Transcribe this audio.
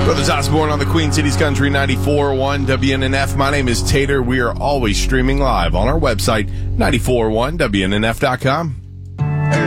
Brothers Osborne on the Queen Cities Country 94.1 WNNF. My name is Tater. We are always streaming live on our website, 94.1WNNF.com.